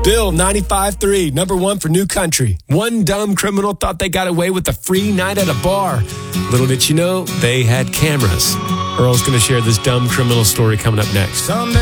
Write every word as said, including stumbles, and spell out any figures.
Bill, ninety-five three, number one for New Country. One dumb criminal thought they got away with a free night at a bar. Little did you know, they had cameras. Earl's going to share this dumb criminal story coming up next. Someday